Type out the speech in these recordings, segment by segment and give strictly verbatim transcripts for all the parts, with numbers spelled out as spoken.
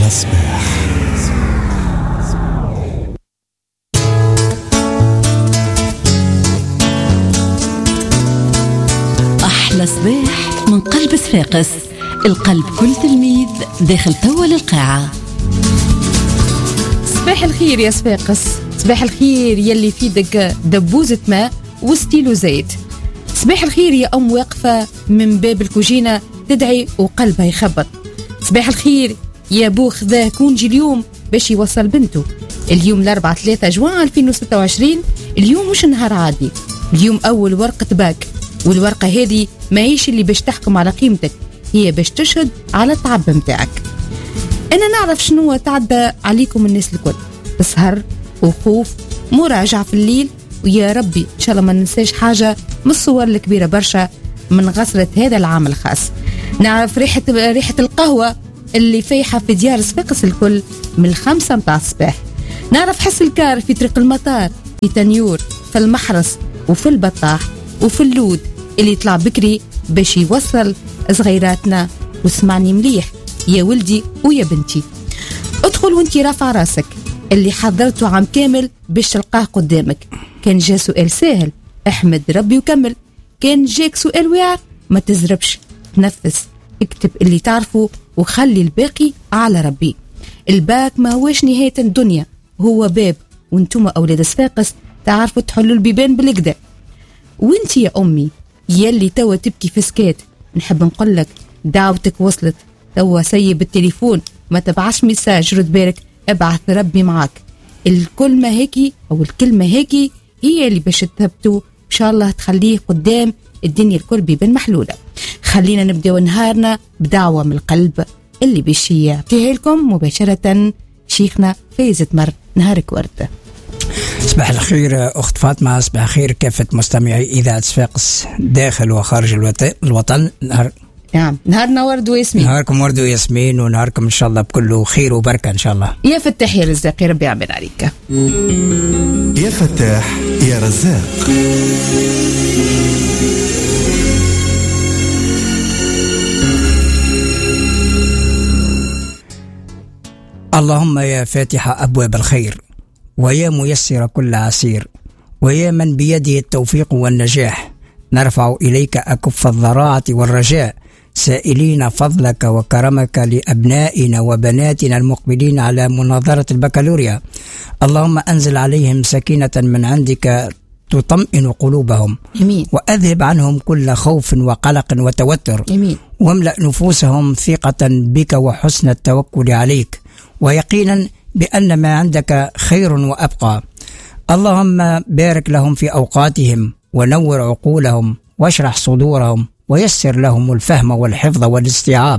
أحلى صباح. أحلى صباح من قلب صفاقس، القلب كل تلميذ داخل توا للقاعة. صباح الخير يا صفاقس، صباح الخير يلي في دق دبوزة ماء وستيلو زيت. صباح الخير يا أم واقفة من باب الكوجينة تدعي وقلبها يخبط. صباح الخير يا بو خذا كونجي اليوم باش يوصل بنته. اليوم الأربعة ثلاثة جوان ألفين وستة وعشرين، اليوم مش نهار عادي، اليوم أول ورقة باك، والورقة هذه ماهيش اللي باش تحكم على قيمتك، هي باش تشهد على التعب متاعك. أنا نعرف شنو تعدى عليكم الناس الكل، سهر وخوف، مراجعة في الليل، ويا ربي إن شاء الله ما ننساش حاجة من الصور الكبيرة برشا من غسلة هذا العام الخاص. نعرف ريحة ريحة القهوة اللي فايحة في ديار صفاقس الكل من الخمسة متاع الصباح. نعرف حس الكار في طريق المطار، في تنيور، في المحرس، وفي البطاح، وفي اللود اللي يطلع بكري باش يوصل صغيراتنا. واسمعني مليح يا ولدي ويا بنتي، ادخل وانتي رافع راسك، اللي حضرته عام كامل باش تلقاه قدامك. كان جا سؤال سهل احمد ربي وكمل، كان جاك سؤال واعر ما تزربش، تنفس، اكتب اللي تعرفه وخلي الباقي على ربي. الباك ما هوش نهاية الدنيا، هو باب، وانتم أولاد صفاقس تعرفوا تحلوا البيبان بالكدا. وانتي يا أمي يلي توا تبكي في سكات، نحب نقولك دعوتك وصلت، توا سيب التليفون ما تبعش ميساج، رد بالك ابعث ربي معك. الكلمة هيكي أو الكلمة هيكي هي اللي باش تثبتوا إن شاء الله، تخليه قدام الدنيا الكل بيبان محلولة. خلينا نبدأ نهارنا بدعوة من القلب اللي باش يعطيها لكم مباشرة شيخنا فايز تمر. نهارك ورد. صباح الخير أخت فاطمة، صباح الخير كافة مستمعي إذاعة صفاقس داخل وخارج الوطن. نهار نعم نهارنا ورد وياسمين. نهاركم ورد وياسمين، ونهاركم إن شاء الله بكل خير وبركة إن شاء الله. يا فتاح يا رزاق، يا ربي يعمل عليك. يا فتاح يا رزاق. اللهم يا فاتح أبواب الخير، ويا ميسر كل عسير، ويا من بيده التوفيق والنجاح، نرفع إليك أكف الضراعة والرجاء، سائلين فضلك وكرمك لأبنائنا وبناتنا المقبلين على مناظرة البكالوريا. اللهم أنزل عليهم سكينة من عندك تطمئن قلوبهم. أمين. وأذهب عنهم كل خوف وقلق وتوتر. أمين. واملأ نفوسهم ثقة بك وحسن التوكل عليك، ويقينا بأن ما عندك خير وأبقى. اللهم بارك لهم في أوقاتهم، ونور عقولهم، واشرح صدورهم، ويسر لهم الفهم والحفظ والاستيعاب،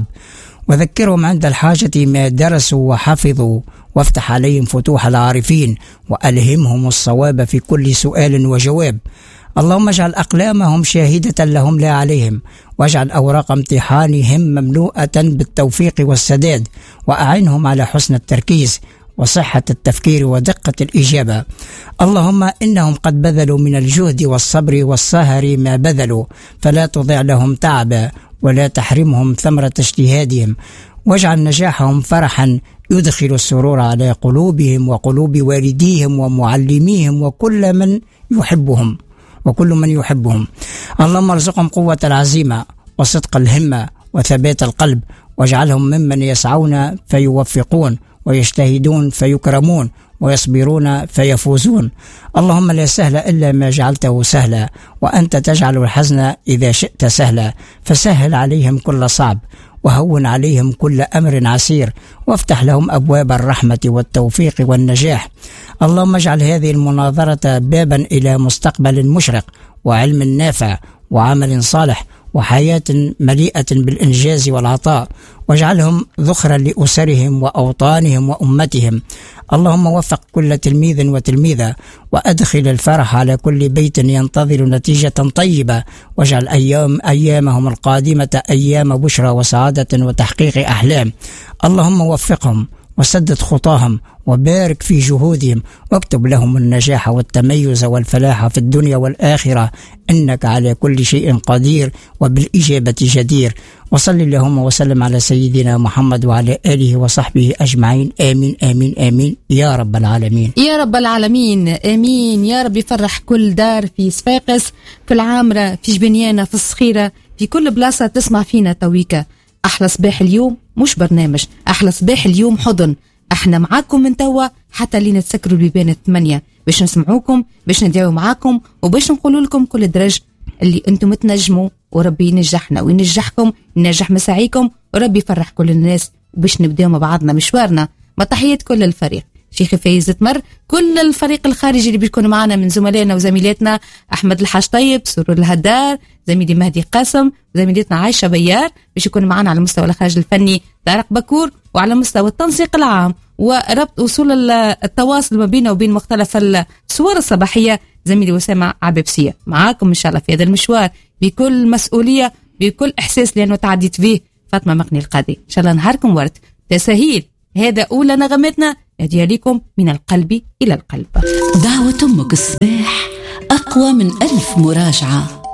وذكرهم عند الحاجة ما درسوا وحفظوا، وافتح عليهم فتوح العارفين، وألهمهم الصواب في كل سؤال وجواب. اللهم اجعل أقلامهم شاهدة لهم لا عليهم، واجعل أوراق امتحانهم مملوءة بالتوفيق والسداد، وأعنهم على حسن التركيز وصحة التفكير ودقة الإجابة. اللهم إنهم قد بذلوا من الجهد والصبر والسهر ما بذلوا، فلا تضع لهم تعبا ولا تحرمهم ثمرة اجتهادهم، واجعل نجاحهم فرحا يدخل السرور على قلوبهم وقلوب والديهم ومعلميهم وكل من يحبهم وكل من يحبهم. اللهم ارزقهم قوة العزيمة وصدق الهمة وثبات القلب، واجعلهم ممن يسعون فيوفقون، ويجتهدون فيكرمون، ويصبرون فيفوزون. اللهم لا سهل إلا ما جعلته سهلا، وأنت تجعل الحزن إذا شئت سهلا، فسهل عليهم كل صعب، وهون عليهم كل أمر عسير، وافتح لهم أبواب الرحمة والتوفيق والنجاح. اللهم اجعل هذه المناظرة بابا إلى مستقبل مشرق، وعلم نافع، وعمل صالح، وحياة مليئة بالإنجاز والعطاء، واجعلهم ذخرا لأسرهم وأوطانهم وأمتهم. اللهم وفق كل تلميذ وتلميذة، وأدخل الفرح على كل بيت ينتظر نتيجة طيبة، واجعل أيام أيامهم القادمة أيام بشرى وسعادة وتحقيق أحلام. اللهم وفقهم وسدد خطاهم وبارك في جهودهم، واكتب لهم النجاح والتميز والفلاح في الدنيا والآخرة، إنك على كل شيء قدير وبالإجابة جدير. وصل اللهم وسلم على سيدنا محمد وعلى آله وصحبه أجمعين. آمين آمين آمين يا رب العالمين. يا رب العالمين آمين. يا رب يفرح كل دار في صفاقس، في العامرة، في جبنيانة، في الصخيرة، في كل بلاصة تسمع فينا تويكا. أحلى صباح اليوم مش برنامج، أحلى صباح اليوم حضن. احنا معاكم من توا حتى اللي نتسكروا البيبان الثمانية باش نسمعوكم، باش ندعوا معاكم، وباش نقولوا لكم كل درج اللي انتم تنجموا، وربي ينجحنا وينجحكم، ينجح مساعيكم، وربي يفرح كل الناس، وباش نبداو مع بعضنا مشوارنا. متحيات كل الفريق، شيخ فايز تمر، كل الفريق الخارجي اللي بيكونوا معنا من زملائنا وزميلاتنا، أحمد الحاج طيب، سرور الهدار، زميلي مهدي قاسم، زميلتنا عايشة بيار، باش يكونوا معنا على مستوى الإخراج الفني طارق بكور، وعلى مستوى التنسيق العام وربط وصول التواصل ما بينه وبين مختلف الصور الصباحية زميلي وسامة عبابسية. معاكم إن شاء الله في هذا المشوار بكل مسؤولية، بكل إحساس، لأنه تعديت فيه فاطمة مقني القاضي. إن شاء الله نهاركم ورد تسهيل. هذا أولى نغمتنا هدية لكم من القلب إلى القلب. دعوة أمك الصباح أقوى من ألف مراجعة.